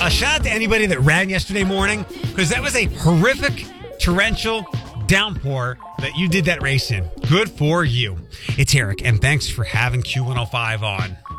A shout out to anybody that ran yesterday morning, because that was a horrific torrential downpour that you did that race in. Good for you. It's Eric, and thanks for having Q105 on.